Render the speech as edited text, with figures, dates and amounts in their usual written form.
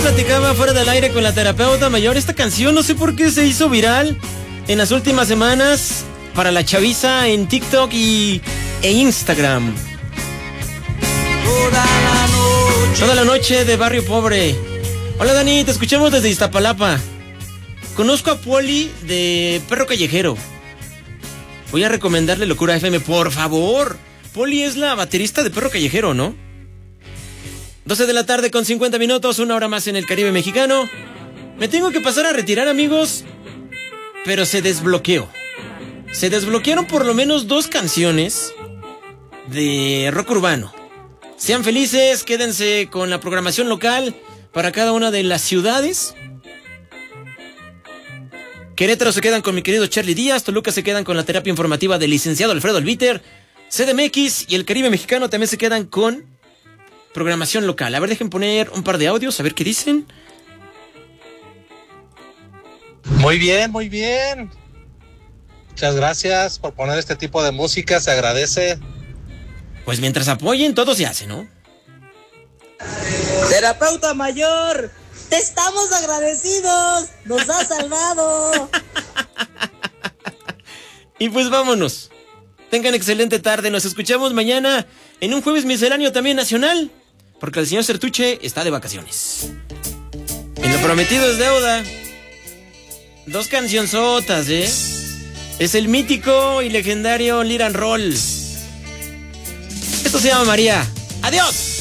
platicaba fuera del aire con la terapeuta mayor. Esta canción no sé por qué se hizo viral en las últimas semanas para la chaviza en TikTok e Instagram. Toda la noche de Barrio Pobre. Hola Dani, te escuchamos desde Iztapalapa. Conozco a Poli de Perro Callejero. Voy a recomendarle Locura FM, por favor. Poli es la baterista de Perro Callejero, ¿no? 12 de la tarde con 50 minutos, una hora más en el Caribe mexicano. Me tengo que pasar a retirar, amigos, pero se desbloqueó. Se desbloquearon por lo menos 2 canciones de rock urbano. Sean felices, quédense con la programación local para cada una de las ciudades. Querétaro se quedan con mi querido Charlie Díaz, Toluca se quedan con la terapia informativa del licenciado Alfredo Albiter, CDMX y el Caribe mexicano también se quedan con programación local. A ver, dejen poner un par de audios, a ver qué dicen. Muy bien, muy bien. Muchas gracias por poner este tipo de música, se agradece. Pues mientras apoyen, todo se hace, ¿no? Terapeuta mayor, te estamos agradecidos, nos has salvado. Y pues vámonos. Tengan excelente tarde, nos escuchamos mañana en un jueves misceláneo también nacional, porque el señor Sertuche está de vacaciones. Y lo prometido es deuda. 2 cancionzotas, ¿eh? Es el mítico y legendario Liran Roll. Esto se llama María. ¡Adiós!